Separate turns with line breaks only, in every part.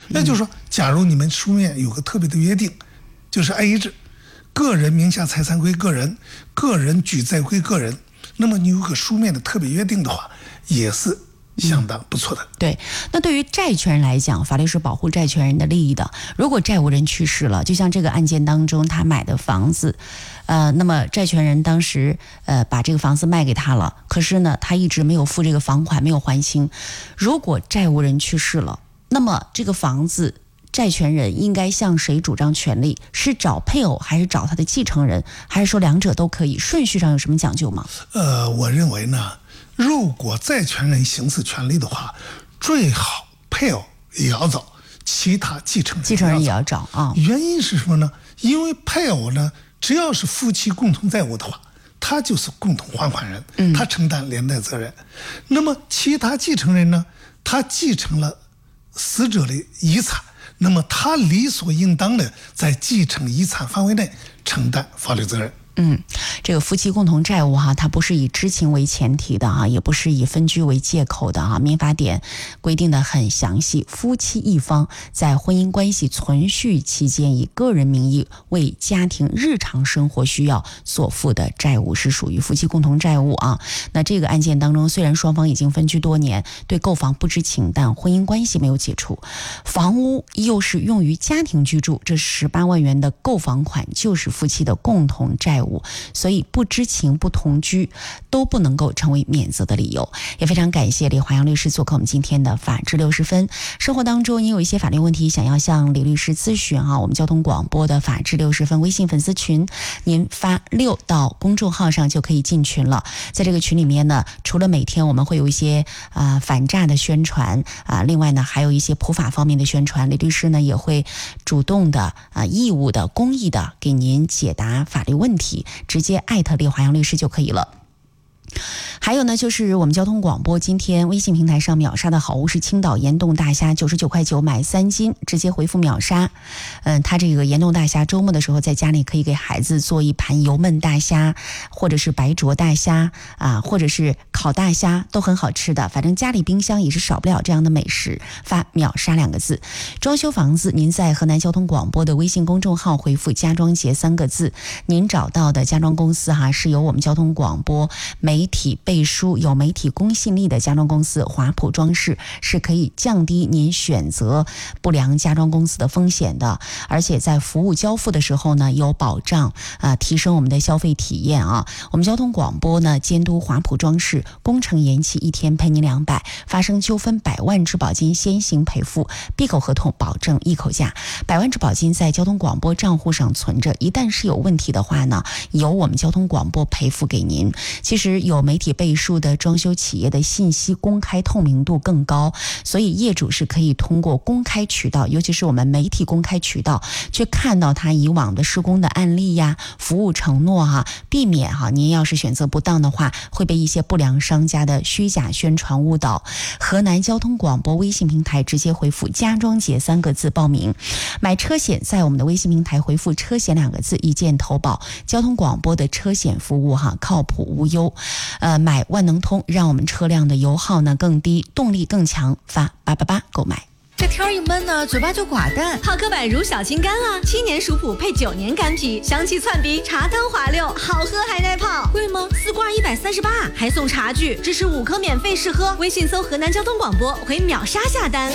那就是说，假如你们书面有个特别的约定，就是 AA 制，个人名下财产归个人，个人举债归个人，那么你有个书面的特别约定的话，也是相当不错的。
对，那对于债权人来讲，法律是保护债权人的利益的。如果债务人去世了，就像这个案件当中他买的房子，那么债权人当时把这个房子卖给他了，可是呢他一直没有付这个房款，没有还清。如果债务人去世了，那么这个房子债权人应该向谁主张权利？是找配偶，还是找他的继承人，还是说两者都可以？顺序上有什么讲究吗？
我认为呢，如果债权人行使权利的话，最好配偶也要找，其他继承人
也要找啊。
原因是什么呢？因为配偶呢，只要是夫妻共同债务的话，他就是共同还款人，他承担连带责任。那么其他继承人呢，他继承了死者的遗产，那么他理所应当的在继承遗产范围内承担法律责任。
这个夫妻共同债务它不是以知情为前提的也不是以分居为借口的民法典规定的很详细，夫妻一方在婚姻关系存续期间以个人名义为家庭日常生活需要所负的债务是属于夫妻共同债务那这个案件当中，虽然双方已经分居多年，对购房不知情，但婚姻关系没有解除，房屋又是用于家庭居住，这18万元的购房款就是夫妻的共同债务，所以不知情不同居都不能够成为免责的理由。也非常感谢李华阳律师做客我们今天的法治60分。生活当中您有一些法律问题想要向李律师咨询我们交通广播的法治60分微信粉丝群，您发6到公众号上就可以进群了。在这个群里面呢，除了每天我们会有一些反诈的宣传另外呢还有一些普法方面的宣传，李律师呢也会主动的义务的公益的给您解答法律问题，直接艾特李华阳律师就可以了。还有呢，就是我们交通广播今天微信平台上秒杀的好物是青岛岩洞大虾，99块9买3斤，直接回复秒杀。它这个岩洞大虾周末的时候在家里可以给孩子做一盘油焖大虾，或者是白灼大虾或者是烤大虾，都很好吃的。反正家里冰箱也是少不了这样的美食。发秒杀2个字。装修房子，您在河南交通广播的微信公众号回复家装节3个字，您找到的家装公司是由我们交通广播媒体背书有媒体公信力的家装公司华普装饰，是可以降低您选择不良家装公司的风险的，而且在服务交付的时候呢有保障提升我们的消费体验我们交通广播呢监督华普装饰，工程延期1天赔您200，发生纠纷100万质保金先行赔付，闭口合同保证一口价，100万质保金在交通广播账户上存着，一旦是有问题的话呢，由我们交通广播赔付给您。其实有媒体背书的装修企业的信息公开透明度更高，所以业主是可以通过公开渠道，尤其是我们媒体公开渠道去看到他以往的施工的案例服务承诺避免您要是选择不当的话会被一些不良商家的虚假宣传误导。河南交通广播微信平台直接回复家装节3个字报名。买车险在我们的微信平台回复车险2个字一键投保。交通广播的车险服务靠谱无忧。买万能通，让我们车辆的油耗呢更低，动力更强，发888购买。
这天一闷呢，嘴巴就寡淡。
好客板乳小青柑7年熟普配9年干皮，香气窜鼻，茶汤滑溜，好喝还耐泡。
贵吗？4罐138，
还送茶具，支持5颗免费试喝。微信搜河南交通广播，回秒杀下单。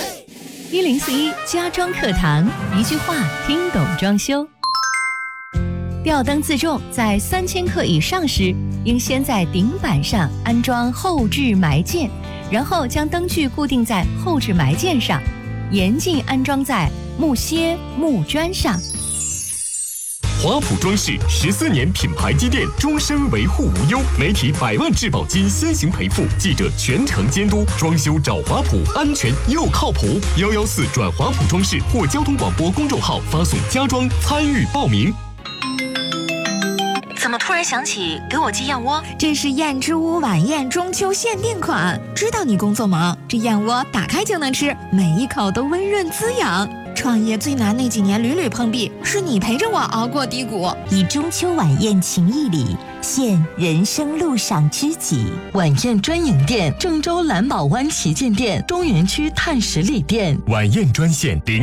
1041家装课堂，一句话听懂装修。吊灯自重在3000克以上时，应先在顶板上安装后置埋件，然后将灯具固定在后置埋件上，严禁安装在木楔、木砖上。
华普装饰14年品牌积淀，终身维护无忧，媒体100万质保金先行赔付，记者全程监督，装修找华普，安全又靠谱。114转华普装饰或交通广播公众号发送家装参与报名。
怎么突然想起给我寄燕窝？
这是燕之屋晚宴中秋限定款，知道你工作忙，这燕窝打开就能吃，每一口都温润滋养。创业最难那几年屡屡碰壁，是你陪着我熬过低谷。
以中秋晚宴情谊礼，献人生路上知己。
晚宴专营店：郑州蓝宝湾旗舰店、中原区碳十里店。
晚宴专线